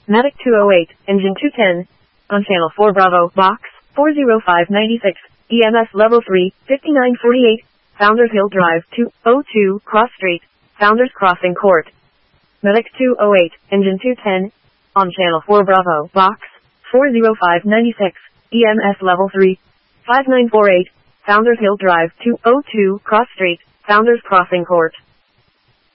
Medic 208, Engine 210. On Channel 4 Bravo, Box 40596, EMS Level 3, 5948, Founders Hill Drive 202, Cross Street, Founders Crossing Court. Medic 208, Engine 210. On Channel 4 Bravo, Box 40596, EMS Level 3, 5948, Founders Hill Drive 202, Cross Street, Founders Crossing Court.